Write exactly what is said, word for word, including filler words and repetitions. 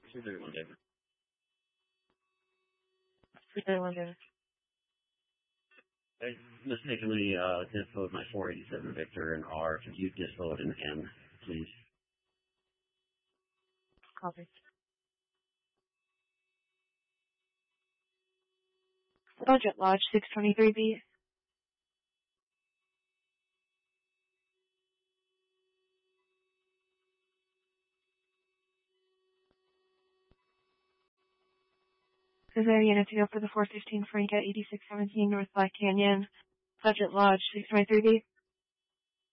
two thirty-one, David. two thirty-one, David. I mistakenly uh, disfoed my four eighty-seven Victor and R. Could you disfode an N, please? Copy. Sergeant Lodge, six twenty-three B. Is there a unit to go for the four fifteen Frank at eighty-six seventeen North Black Canyon? Sergeant Lodge, six twenty-three B.